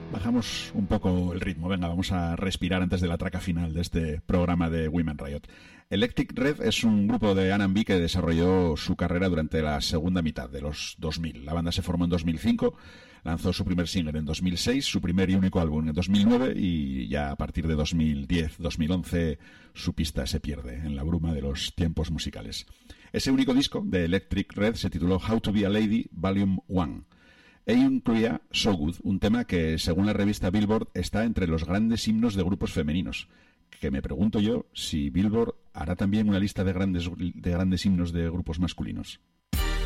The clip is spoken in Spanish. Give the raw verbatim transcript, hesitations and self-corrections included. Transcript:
Bajamos un poco el ritmo, venga, vamos a respirar antes de la traca final de este programa de Women Riot. Electric Red es un grupo de R and B que desarrolló su carrera durante la segunda mitad de los dos mil. La banda se formó en dos mil cinco, lanzó su primer single en dos mil seis, su primer y único álbum en dos mil nueve y ya a partir de dos mil diez dos mil once su pista se pierde en la bruma de los tiempos musicales. Ese único disco de Electric Red se tituló How to be a Lady Volume uno. E incluía So Good, un tema que, según la revista Billboard, está entre los grandes himnos de grupos femeninos. Que me pregunto yo si Billboard hará también una lista de grandes, de grandes himnos de grupos masculinos.